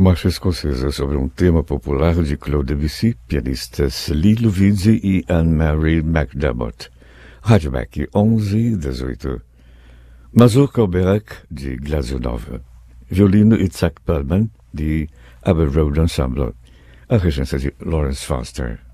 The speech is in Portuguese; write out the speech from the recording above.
Marcha escocesa sobre um tema popular de Claude Debussy, pianistas Lee Lovidze e Anne-Marie McDermott. Rádio Mac 11-18. Mazurka Oberek, de Glazunov. Violino Itzhak Perlman, de Abbey Road Ensemble. A regência de Lawrence Foster.